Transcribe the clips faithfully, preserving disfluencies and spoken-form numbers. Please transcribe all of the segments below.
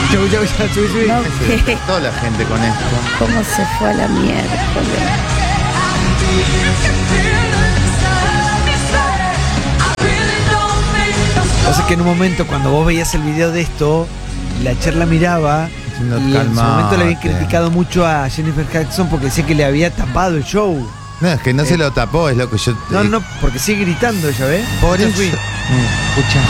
Chau, chau, chau, chau, chau. No, Se ¿qué? toda la gente con esto. ¿Cómo se fue a la miércoles? O sea que en un momento cuando vos veías el video de esto, la Cher la miraba Diciendo, y en su "Calmate". momento le habían criticado mucho a Jennifer Hudson porque decía que le había tapado el show. No, es que no Eh. se lo tapó, es lo que yo... No, eh, no, porque sigue gritando ella, ¿ves? Por Yo eso... fui. Mm, escucha.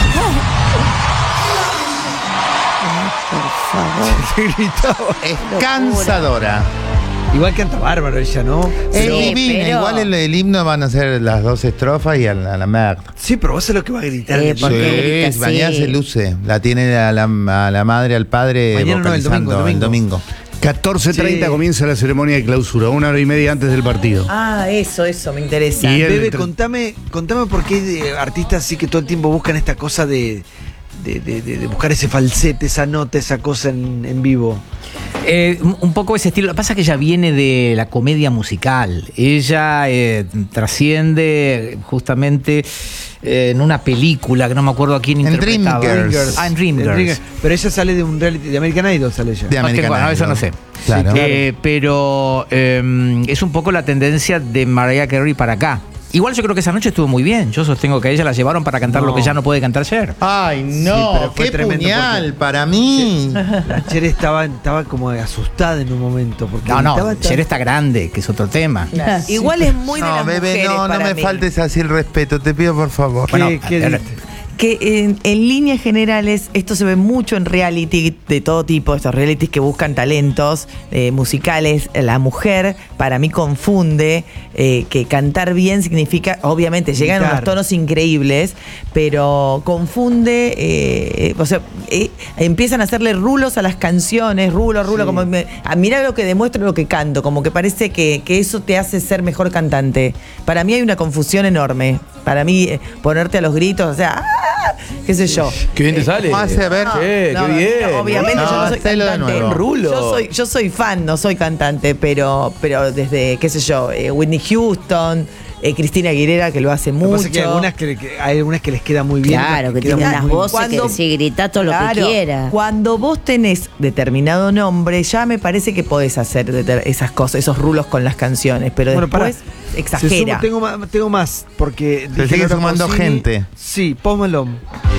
Por favor. Sí, gritaba. Es cansadora. Igual canta bárbaro ella, ¿no? Es Sí, divina. pero- Igual el, el himno van a ser las dos estrofas y a la, a la merda. Sí, pero vos sabés lo que va a gritar. Eh, en el ¿por show. qué grita Sí, mañana así? se luce. La tiene a la, a la madre, al padre Mañana no, el vocalizando domingo, el el domingo. catorce treinta Sí. comienza la ceremonia de clausura, una hora y media antes del partido. Ah, eso, eso, me interesa. Y el- Bebe, contame, contame por qué hay eh, artistas así que todo el tiempo buscan esta cosa de, de, de- de- de buscar ese falsete, esa nota, esa cosa en, en vivo. Eh, un un poco ese estilo. Lo que pasa es que ella viene de la comedia musical. Ella eh, trasciende justamente eh, en una película que no me acuerdo a quién En interpretaba. Dreamgirls. Ah, en En Dreamgirls. Dreamgirls. Pero ella sale de un reality, de American Idol sale ella. De Ah, American que, bueno, Idol. eso no sé. Claro. Eh, pero eh, es un poco la tendencia de Mariah Carey para acá. Igual yo creo que esa noche estuvo muy bien. Yo sostengo que a ella la llevaron para cantar No. lo que ya no puede cantar ayer. Ay, Sí, no, pero fue qué tremendo puñal porque- para mí. La Cher estaba, estaba como asustada en un momento. Porque No, no, gritaba tan- ayer está grande, que es otro tema. Igual es muy de No, las bebé, mujeres no, no para me mí. faltes así el respeto, te pido por favor. ¿Qué- Bueno, qué a ver, dijiste? Que en, en líneas generales esto se ve mucho en reality de todo tipo, estos realities que buscan talentos eh, musicales. La mujer para mí confunde eh, que cantar bien significa, obviamente llegan a Gritar. unos tonos increíbles, pero confunde, eh, o sea, eh, empiezan a hacerle rulos a las canciones, rulo, rulo, Sí. como me, a mira lo que demuestro, lo que canto, como que parece que, que eso te hace ser mejor cantante. Para mí hay una confusión enorme. Para mí eh, ponerte a los gritos, o sea, ¡ah! qué sé yo. Qué bien te sale. ¿Cómo hace? A ver. Che, No, qué bien. no, obviamente No, yo no soy hacelo de cantante. nuevo. Rulo. Yo soy, yo soy fan, no soy cantante, pero, pero desde, qué sé yo, eh, Whitney Houston, eh, Cristina Aguilera, que lo hace Lo que mucho. pasa es que hay algunas que, que- hay algunas que les queda muy bien. Claro, otras que quedan tiene muy- unas voces Cuando- que si grita todo lo Claro, que quiera. Cuando vos tenés determinado nombre, ya me parece que podés hacer deter- esas cosas, esos rulos con las canciones, pero Bueno, pará. después Se exagera. suma- tengo, más, tengo más, porque... Se dije sigue Laura sumando Pausini. gente. Sí, Post Malone.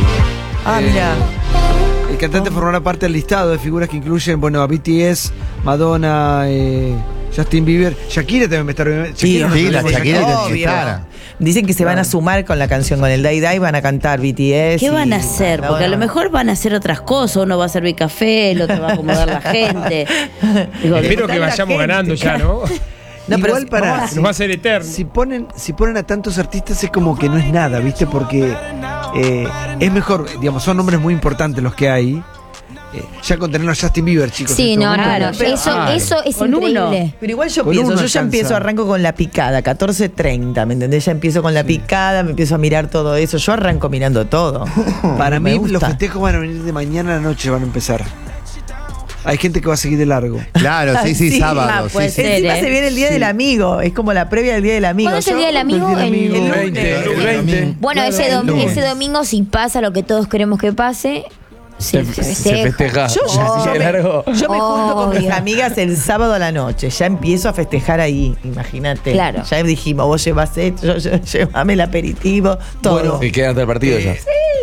Ah, Eh, mira. El cantante formará parte del listado de figuras que incluyen, bueno, a B T S, Madonna, eh, Justin Bieber. Shakira también me está... Shakira Sí, no Sí, se la llama Shakira y la Obvio. Chitara. Dicen que se van a sumar con la canción, con el Day Day, van a cantar B T S. ¿Qué y- van a hacer? Porque a lo mejor van a hacer otras cosas. Uno va a servir café, el otro va a acomodar la gente. Digo, Espero que la vayamos gente, ganando ya, ¿no? No, pero Igual si- para... vamos a- Nos va a ser eterno. Si ponen, si ponen a tantos artistas es como que no es nada, ¿viste? Porque eh, es mejor, digamos, son nombres muy importantes los que hay. Eh, ya con tener a Justin Bieber, chicos. Sí, en este no, no, momento, no. pero- Eso, Ah, eso es Con uno. increíble. Pero igual yo Con pienso, uno yo ya alcanza. empiezo, arranco con la picada, catorce treinta, ¿me entendés? Ya empiezo con la picada, me empiezo a mirar todo eso. Yo arranco mirando todo. Para Me mí gusta. los festejos van a venir de mañana a la noche, van a empezar. Hay gente que va a seguir de largo. Claro, sí, sí, Sí, sábado. ah, sí, puede sí. ser. Encima ¿eh? se viene el día Sí. del amigo, es como la previa del día del amigo. ¿Cuándo es el Yo- día del amigo? el día del El- amigo. el veinte, lunes. el veinte. Bueno, Claro, ese, el dom- lunes. ese domingo, si pasa lo que todos queremos que pase, se, Se, se se festeja. festeja. Yo, ya- yo Qué me, largo. yo me junto con mis Obvio. amigas el sábado a la noche. Ya empiezo a festejar ahí, imagínate. Claro. Ya dijimos, vos llevas esto, yo, yo- llévame el aperitivo, todo. Bueno, Y queda hasta el partido ya.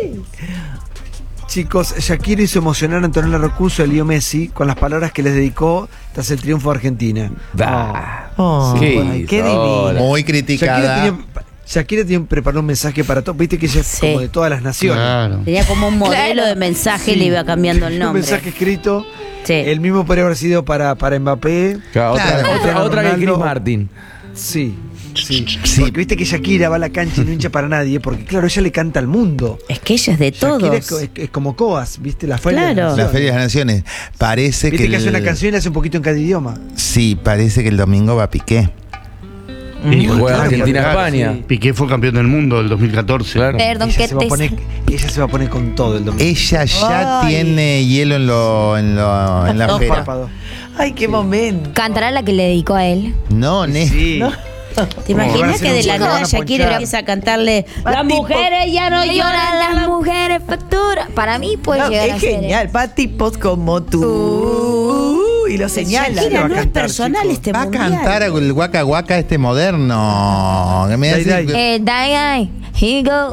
Chicos, Shakira hizo emocionar a Antonella Roccuzzo y a Leo Messi con las palabras que les dedicó tras el triunfo de Argentina. Da. Oh, ¿Qué ay, qué hizo divino. ahora? Muy Shakira criticada. tenía, Shakira tiene preparado un mensaje para todos. Viste que ella es Sí. como de todas las naciones. Claro. Tenía como un modelo Claro. de mensaje y le iba cambiando el Un nombre. mensaje escrito. Sí. El mismo podría haber sido para, para Mbappé. Claro, otra, Claro. otra, otra que Ronaldo. Chris Martin. Sí, sí. Porque viste que Shakira va a la cancha y no hincha para nadie, porque claro, ella le canta al mundo. Es que ella es de Shakira todos. es, co- es- es como Coas, ¿viste? La Feria de Claro. las La Naciones. Feria de las Naciones. Parece Viste que. que hace el- una canción y la hace un poquito en cada idioma. Sí, parece que el domingo va Piqué. Y juega Claro, Argentina-España. sí. Piqué fue campeón del mundo del dos mil catorce. Claro. Perdón, Ella que se, va a te... poner, ella se va a poner con todo el domingo. Ella ya Ay. tiene hielo en, lo, en, lo, en la Dos feria. párpados. Ay, qué momento. ¿Cantará la que le dedicó a él? No, Néstor. Sí. ¿Te Van a imaginas hacer que de un la gol, van nada a Shakira ponchar. empieza a cantarle Va las tipo- mujeres ya no lloran, las las mujeres factura. Para mí puede No, llegar a es ser. genial, para tipos como tú. Y lo señala. Shakira va a no es cantar, personal chicos. este Va a mundial. cantar el Waka Waka este moderno. Que me Dai, hace- dai. Eh, die, die, here you go.